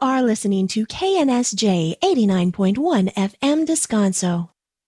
are listening to KNSJ 89.1 FM Descanso.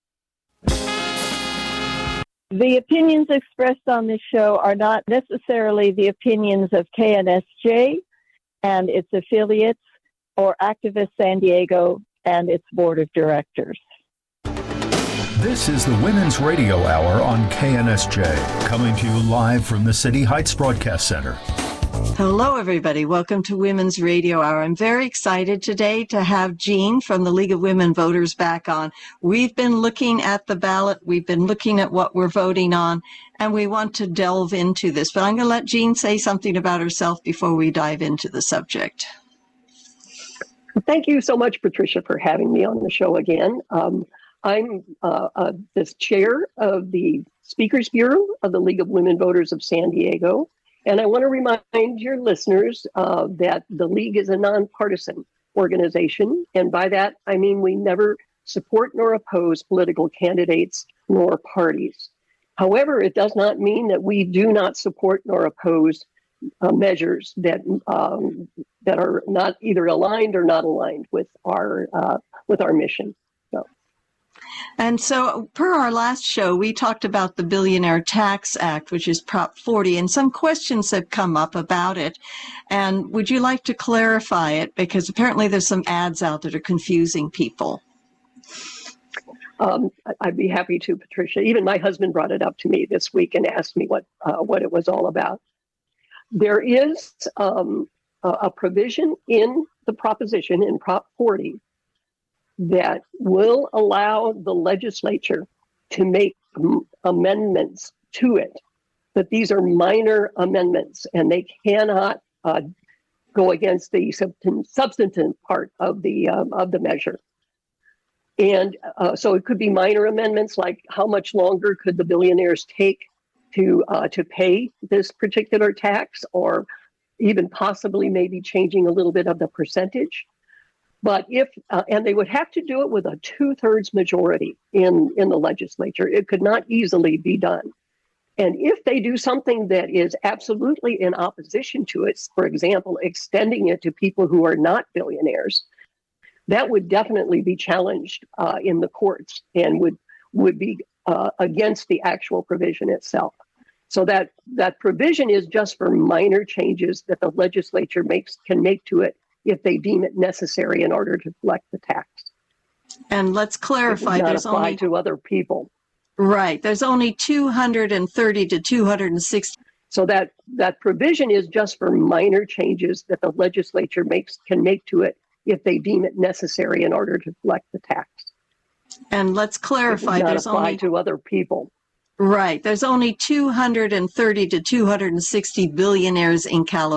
The opinions expressed on this show are not necessarily the opinions of KNSJ and its affiliates or Activist San Diego and its board of directors. This is the Women's Radio Hour on KNSJ, coming to you live from the City Heights Broadcast Center. Hello, everybody. Welcome to Women's Radio Hour. I'm very excited today to have Jean from the League of Women Voters back on. We've been looking at the ballot. We've been looking at what we're voting on, and we want to delve into this. But I'm going to let Jean say something about herself before we dive into the subject. Thank you so much, Patricia, for having me on the show again. I'm the chair of the Speakers Bureau of the League of Women Voters of San Diego. And I want to remind your listeners that the League is a nonpartisan organization. And by that, I mean we never support nor oppose political candidates nor parties. However, it does not mean that we do not support nor oppose measures that are not either aligned or not aligned with our mission. And so, per our last show, we talked about the Billionaire Tax Act, which is Prop 40, and some questions have come up about it. And would you like to clarify it? Because apparently there's some ads out that are confusing people. I'd be happy to, Patricia. Even my husband brought it up to me this week and asked me what it was all about. There is a provision in the proposition in Prop 40 that will allow the legislature to make amendments to it. But these are minor amendments, and they cannot go against the substantive part of the measure. And so it could be minor amendments, like how much longer could the billionaires take to pay this particular tax, or even possibly maybe changing a little bit of the percentage. But and they would have to do it with a 2/3 majority in the legislature. It could not easily be done. And if they do something that is absolutely in opposition to it, for example, extending it to people who are not billionaires, that would definitely be challenged in the courts and would be against the actual provision itself. So that provision is just for minor changes that the legislature can make to it if they deem it necessary in order to collect the tax. And let's clarify, there's only to other people. Right. There's only 230 to 260. So that provision is just for minor changes that the legislature can make to it if they deem it necessary in order to collect the tax. And let's clarify, there's only to other people. Right. There's only 230 to 260 billionaires in California.